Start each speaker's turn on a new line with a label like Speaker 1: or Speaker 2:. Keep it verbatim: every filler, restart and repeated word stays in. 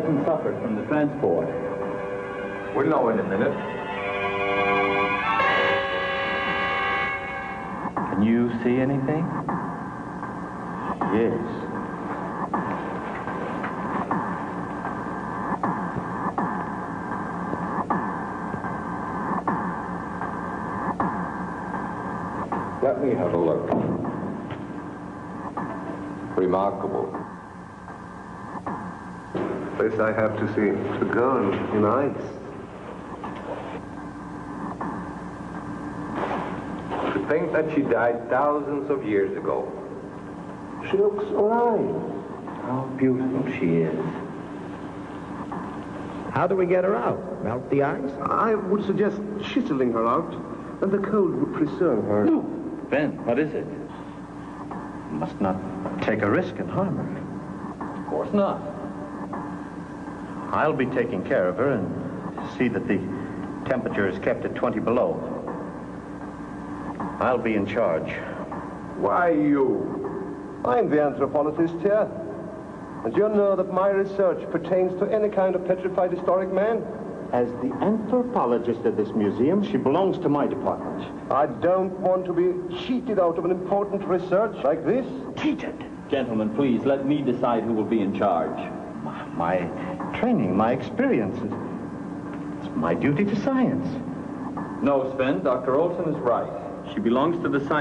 Speaker 1: hasn't suffered from the transport.
Speaker 2: We'll know in a minute.
Speaker 1: Can you see anything? Yes.
Speaker 2: Let me have a look. Remarkable.
Speaker 3: First I have to see the girl in ice.
Speaker 2: To think that she died thousands of years ago.
Speaker 3: She looks alive.
Speaker 1: How beautiful she is.
Speaker 4: How do we get her out? Melt the ice?
Speaker 3: I would suggest chiseling her out, and the cold would preserve her.
Speaker 1: No. Ben, what is it? You must not take a risk and harm her. Of course not. I'll be taking care of her and see that the temperature is kept at twenty below. I'll be in charge.
Speaker 3: Why you? I'm the anthropologist here. And you know that my research pertains to any kind of petrified historic man.
Speaker 4: As the anthropologist of this museum, she belongs to my department.
Speaker 3: I don't want to be cheated out of an important research like this.
Speaker 4: Cheated?
Speaker 1: Gentlemen, please, let me decide who will be in charge. My, my training, my experiences. It's my duty to science. No, Sven, Doctor Olson is right. She belongs to the science.